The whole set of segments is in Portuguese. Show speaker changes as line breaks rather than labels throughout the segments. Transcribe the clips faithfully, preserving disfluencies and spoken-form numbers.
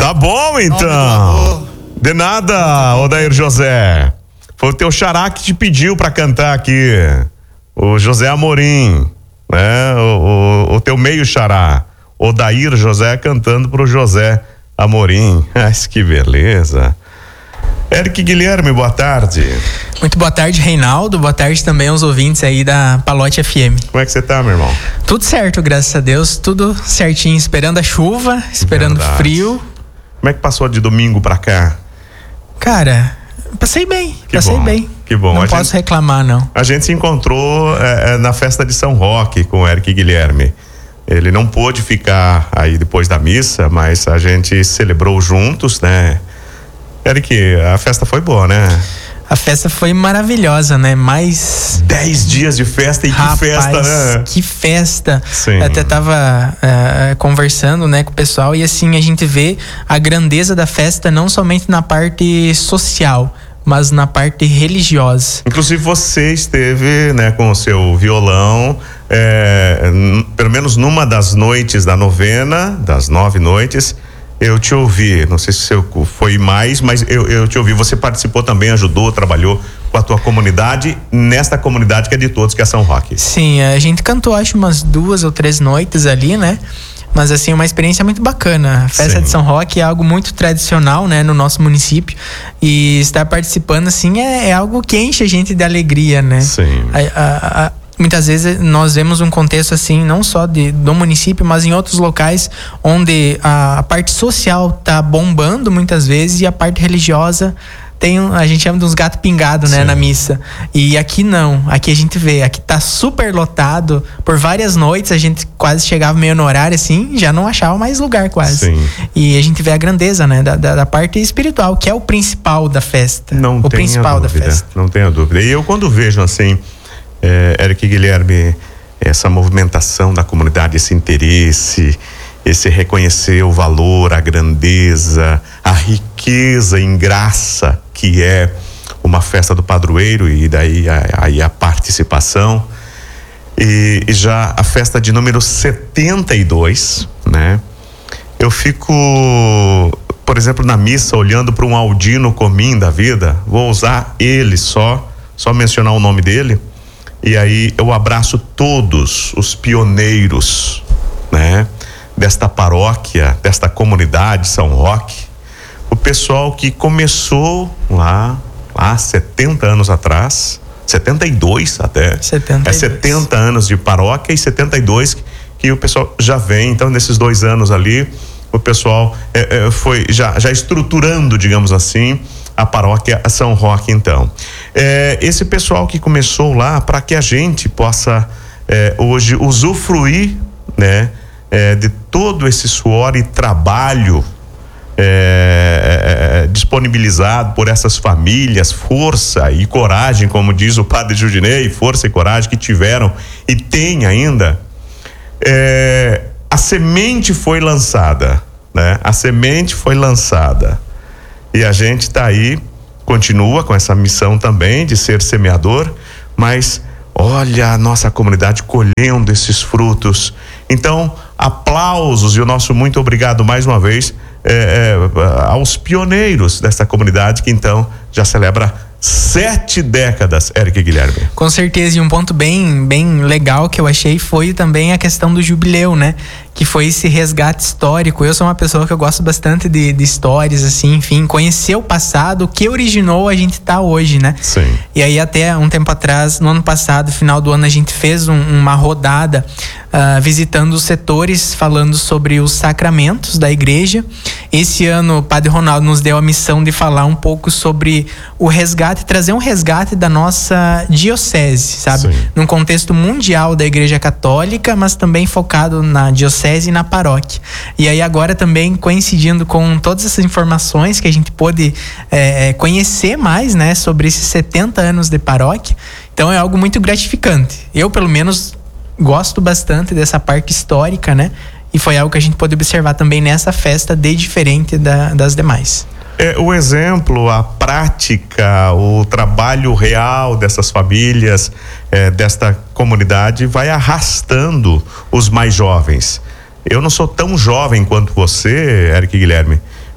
Tá bom, então. De nada, Odair José. Foi o teu xará que te pediu pra cantar aqui. O José Amorim, né? O, o, o teu meio xará. Odair José cantando pro José Amorim. Mas que beleza. Eric Guilherme, boa tarde.
Muito boa tarde, Reinaldo. Boa tarde também aos ouvintes aí da Palote F M.
Como é que você tá, meu irmão?
Tudo certo, graças a Deus. Tudo certinho. Esperando a chuva, esperando
Verdade.
frio.
Como é que passou de domingo pra cá?
Cara, passei bem.
Que
passei
bom,
bem.
que bom.
Não
A
posso
gente,
reclamar, não.
A gente se encontrou é, na festa de São Roque com o Eric Guilherme. Ele não pôde ficar aí depois da missa, mas a gente celebrou juntos, né? Eric, a festa foi boa, né?
A festa foi maravilhosa, né? Mais
Dez dias de festa e
Rapaz,
que festa, né?
Que festa.
Sim.
Eu até tava uh, conversando, né, com o pessoal e assim a gente vê a grandeza da festa não somente na parte social, mas na parte religiosa.
Inclusive você esteve, né, com o seu violão, é, n- pelo menos numa das noites da novena, das nove noites, eu te ouvi. Não sei se eu, foi mais, mas eu, eu te ouvi. Você participou também, ajudou, trabalhou com a tua comunidade, nesta comunidade que é de todos, que é São Roque.
Sim, a gente cantou acho umas duas ou três noites ali, né? Mas assim, uma experiência muito bacana. A festa
Sim.
de São Roque é algo muito tradicional, né, no nosso município. E estar participando, assim, é, é algo que enche a gente de alegria, né?
Sim.
A, a, a, muitas vezes nós vemos um contexto assim, não só de, do município, mas em outros locais onde a, a parte social tá bombando muitas vezes e a parte religiosa tem, a gente chama de uns gatos pingados, né,
Sim.
na missa. E aqui não, aqui a gente vê, aqui tá super lotado, por várias noites a gente quase chegava meio no horário assim, já não achava mais lugar quase.
Sim.
E a gente vê a grandeza, né, da, da, da parte espiritual, que é o principal da festa.
Não
o
tenha
principal
dúvida,
da festa.
não tenha dúvida. E eu quando vejo assim, é, Eric Guilherme, essa movimentação da comunidade, esse interesse, esse reconhecer o valor, a grandeza, a riqueza em graça que é uma festa do padroeiro e daí aí a, a participação e, e já a festa de número setenta e dois, né? Eu fico, por exemplo, na missa olhando para um Aldino Comim da vida, vou usar ele só, só mencionar o nome dele, e aí eu abraço todos os pioneiros, né? Desta paróquia, desta comunidade São Roque, o pessoal que começou lá, lá setenta anos atrás, setenta e dois até,
setenta e dois.
é setenta anos de paróquia e setenta e dois que, que o pessoal já vem, então nesses dois anos ali, o pessoal é, é, foi já, já estruturando, digamos assim, a paróquia São Roque então. É, esse pessoal que começou lá, para que a gente possa é, hoje usufruir, né? É, de todo esse suor e trabalho é, é, disponibilizado por essas famílias, força e coragem, como diz o padre Judinei, força e coragem que tiveram e tem ainda, é, a semente foi lançada, né? A semente foi lançada e a gente está aí, continua com essa missão também de ser semeador, mas olha a nossa comunidade colhendo esses frutos. Então, aplausos e o nosso muito obrigado mais uma vez é, é, aos pioneiros dessa comunidade que então já celebra sete décadas, Eric Guilherme.
Com certeza, e um ponto bem, bem legal que eu achei foi também a questão do jubileu, né? Que foi esse resgate histórico. Eu sou uma pessoa que eu gosto bastante de, de histórias, assim, enfim, conhecer o passado, o que originou a gente tá hoje, né?
Sim.
E aí até um tempo atrás, no ano passado, final do ano, a gente fez um, uma rodada uh, visitando os setores, falando sobre os sacramentos da igreja. Esse ano o Padre Ronaldo nos deu a missão de falar um pouco sobre o resgate, trazer um resgate da nossa diocese, sabe?
Sim.
Num contexto mundial da Igreja Católica, mas também focado na diocese e na paróquia. E aí agora também coincidindo com todas essas informações que a gente pôde é, conhecer mais, né, sobre esses setenta anos de paróquia. Então é algo muito gratificante. Eu, pelo menos, gosto bastante dessa parte histórica, né? E foi algo que a gente pôde observar também nessa festa, de diferente da, das demais.
É, o exemplo, a prática, o trabalho real dessas famílias, é, desta comunidade vai arrastando os mais jovens. Eu não sou tão jovem quanto você, Eric Guilherme,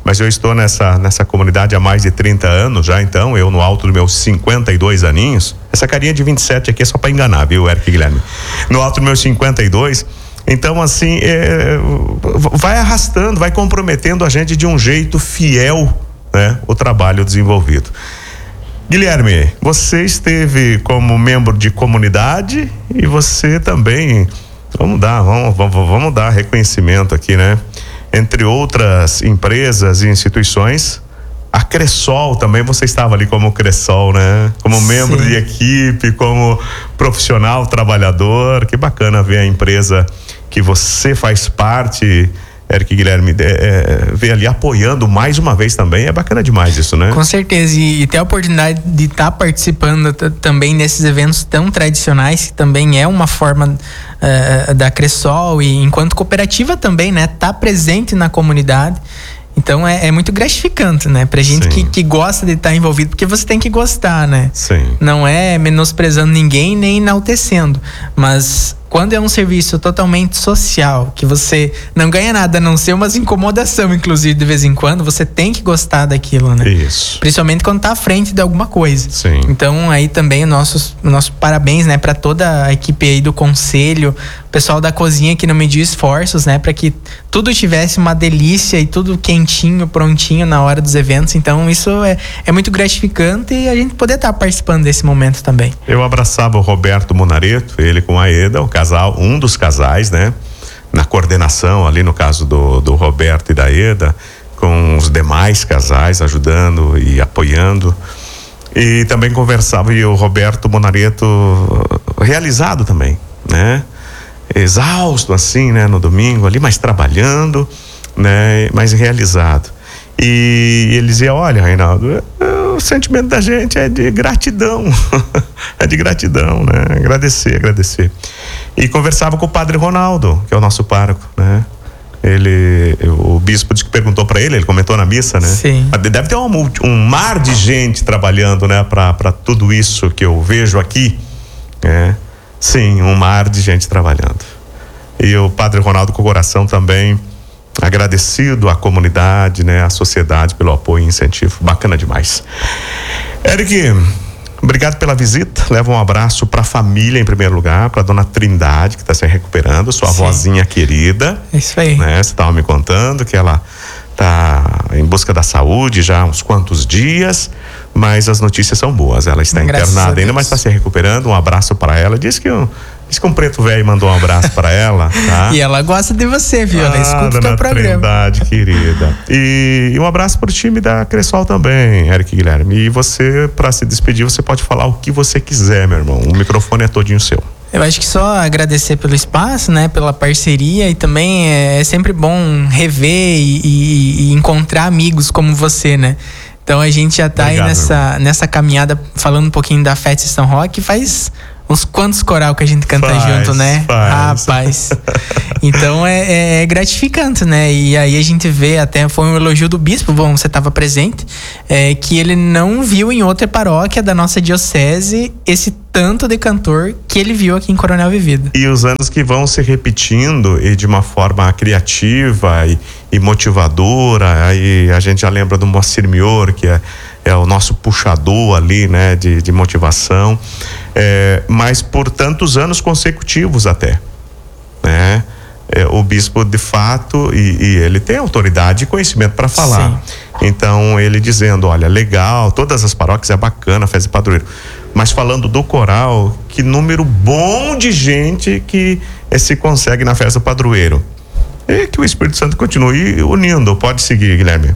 mas eu estou nessa, nessa comunidade há mais de trinta anos já, então, eu no alto dos meus cinquenta e dois aninhos, essa carinha de vinte e sete aqui é só para enganar, viu, Eric e Guilherme? No alto dos meus cinquenta e dois, então assim, é, vai arrastando, vai comprometendo a gente de um jeito fiel, né, o trabalho desenvolvido. Guilherme, você esteve como membro de comunidade e você também, vamos dar, vamos, vamos, vamos dar reconhecimento aqui, né? Entre outras empresas e instituições, a Cressol também, você estava ali como Cressol, né? Como membro Sim. de equipe, como profissional, trabalhador. Que bacana ver a empresa que você faz parte, Eric Guilherme, é, é, ver ali apoiando mais uma vez também, é bacana demais isso, né?
Com certeza, e, e ter a oportunidade de estar tá participando t- também nesses eventos tão tradicionais, que também é uma forma uh, da Cressol, e enquanto cooperativa também, né, tá presente na comunidade. Então é, é muito gratificante, né? Pra gente que, que gosta de estar envolvido, porque você tem que gostar, né?
Sim.
Não é menosprezando ninguém nem enaltecendo, mas quando é um serviço totalmente social, que você não ganha nada, a não ser umas incomodação, inclusive, de vez em quando, você tem que gostar daquilo, né?
Isso.
Principalmente quando tá à frente de alguma coisa.
Sim. Então,
aí também nossos, nossos parabéns, né, para toda a equipe aí do conselho, o pessoal da cozinha que não mediu esforços, né, para que tudo tivesse uma delícia e tudo quentinho, prontinho na hora dos eventos. Então, isso é, é muito gratificante e a gente poder estar tá participando desse momento também.
Eu abraçava o Roberto Monareto, ele com a Eda, o casal, um dos casais, né? Na coordenação ali, no caso do, do Roberto e da Eda, com os demais casais ajudando e apoiando. E também conversava, e o Roberto Monareto realizado também, né? Exausto assim, né? No domingo ali, mas trabalhando, né? Mas realizado. E ele dizia, olha, Reinaldo, o sentimento da gente é de gratidão, é de gratidão, né? Agradecer, agradecer. E conversava com o padre Ronaldo, que é o nosso pároco, né? Ele, o bispo disse que perguntou para ele, ele comentou na missa, né?
Sim.
Deve ter um, um mar de gente trabalhando, né? Para tudo isso que eu vejo aqui, né? Sim, um mar de gente trabalhando. E o padre Ronaldo com o coração também agradecido à comunidade, né, à sociedade pelo apoio e incentivo. Bacana demais. Eric, obrigado pela visita. Leva um abraço para a família em primeiro lugar, para dona Trindade, que está se recuperando, sua Sim. vozinha querida.
Isso aí.
Né, você estava me contando que ela está em busca da saúde já há uns quantos dias, mas as notícias são boas. Ela está
Graças
internada ainda, mas está se recuperando. Um abraço para ela. Diz que eu Diz que um preto velho mandou um abraço para ela, tá?
E ela gosta de você, viu? Ela
ah,
escuta o teu programa.
Trindade, querida. E, e um abraço pro time da Cressol também, Eric Guilherme. E você, para se despedir, você pode falar o que você quiser, meu irmão. O microfone é todinho seu.
Eu acho que só agradecer pelo espaço, né? Pela parceria, e também é, é sempre bom rever e, e, e encontrar amigos como você, né? Então a gente já tá Obrigado, aí nessa, nessa caminhada, falando um pouquinho da Festa São Roque, faz uns quantos coral que a gente canta
faz,
junto, né?
Faz.
Rapaz. Então é, é, é gratificante, né? E aí a gente vê, até foi um elogio do bispo, bom, você estava presente, é, que ele não viu em outra paróquia da nossa diocese esse tanto de cantor que ele viu aqui em Coronel Vivida.
E os anos que vão se repetindo e de uma forma criativa e, e motivadora, aí a gente já lembra do Moacir Mior, que é, é o nosso puxador ali, né? De, de motivação, é, mas por tantos anos consecutivos até, né? É, o bispo de fato, e, e ele tem autoridade e conhecimento para falar. Sim. Então ele dizendo, olha, legal, todas as paróquias é bacana, festa de padroeiro, mas falando do coral, que número bom de gente que é, se consegue na festa do padroeiro. E que o Espírito Santo continue unindo. Pode seguir, Guilherme.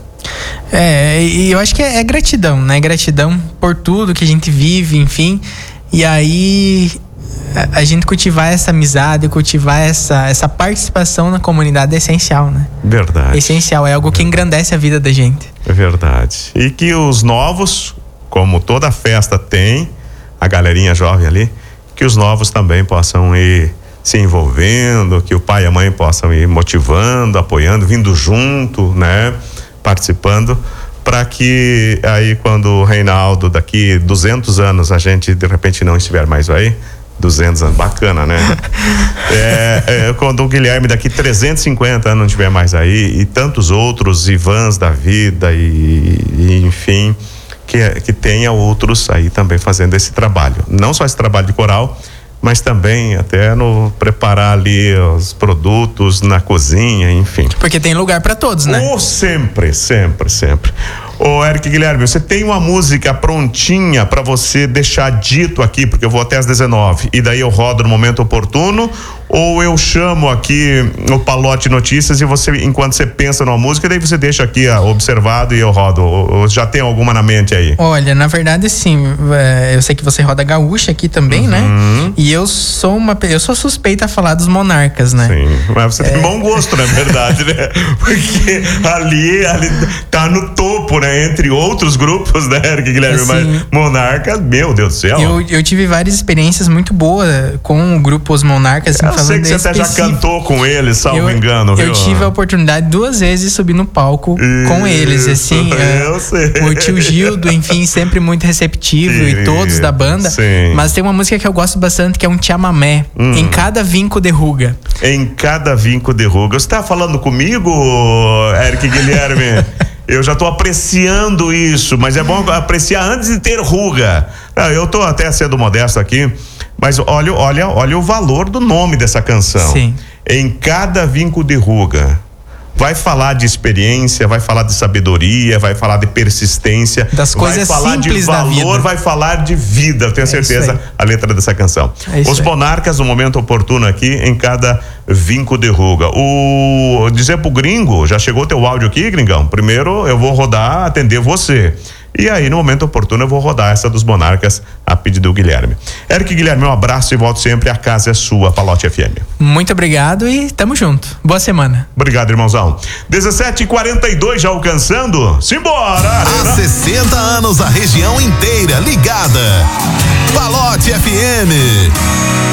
É, e eu acho que é, é gratidão, né? Gratidão por tudo que a gente vive, enfim. E aí a, a gente cultivar essa amizade, cultivar essa, essa participação na comunidade é essencial, né?
Verdade.
É essencial, é algo que engrandece a vida da gente.
É verdade. E que os novos, como toda festa tem, a galerinha jovem ali, que os novos também possam ir se envolvendo, que o pai e a mãe possam ir motivando, apoiando, vindo junto, né? Participando, para que aí quando o Reinaldo daqui duzentos anos a gente de repente não estiver mais aí, duzentos anos, bacana, né? é, é, quando o Guilherme daqui trezentos e cinquenta anos não estiver mais aí, e tantos outros Ivans da vida e, e enfim, que, que tenha outros aí também fazendo esse trabalho, não só esse trabalho de coral, mas também até no preparar ali os produtos na cozinha, enfim.
Porque tem lugar para todos, né?
Oh, sempre, sempre, sempre. Ô, Eric Guilherme, você tem uma música prontinha para você deixar dito aqui, porque eu vou até às dezenove, e daí eu rodo no momento oportuno, ou eu chamo aqui o Palote Notícias e você, enquanto você pensa numa música, daí você deixa aqui ó, observado e eu rodo, ou, ou já tem alguma na mente aí?
Olha, na verdade sim, eu sei que você roda gaúcha aqui também, uhum. né? E eu sou uma, eu sou suspeita a falar dos Monarcas, né?
Sim, mas você é... tem bom gosto, na verdade, né? Porque ali, ali tá no topo, né? Entre outros grupos, né, Eric Guilherme? Assim, mas Monarcas, meu Deus do céu.
Eu, eu tive várias experiências muito boas com o grupo Os Monarcas. Assim,
eu sei que você até já cantou com eles, salvo eu, engano.
Eu viu? tive a oportunidade duas vezes de subir no palco Isso, com eles, assim.
Eu é, sei.
O tio Gildo, enfim, sempre muito receptivo Sim, e todos da banda.
Sim.
Mas tem uma música que eu gosto bastante que é um chamamé. Hum. Em cada vinco de ruga.
Em cada vinco de ruga. Você tá falando comigo, Eric Guilherme? Eu já tô apreciando isso, mas é bom apreciar antes de ter ruga. Eu tô até sendo modesto aqui, mas olha, olha, olha o valor do nome dessa canção.
Sim.
Em cada vinco de ruga. Vai falar de experiência, vai falar de sabedoria, vai falar de persistência,
das coisas
vai falar
simples
de valor,
da vida.
vai falar de vida, eu tenho
é
certeza, a letra dessa canção.
É
Os Monarcas, no momento oportuno aqui, em cada vinco de ruga. O dizer pro gringo, já chegou teu áudio aqui, gringão? Primeiro eu vou rodar, atender você. E aí, no momento oportuno, eu vou rodar essa dos Monarcas a pedido do Guilherme. Eric Guilherme, um abraço e volto sempre. A casa é sua, Palote F M.
Muito obrigado e tamo junto. Boa semana.
Obrigado, irmãozão. dezessete e quarenta e dois já alcançando. Simbora!
Há sessenta anos, a região inteira ligada. Palote F M.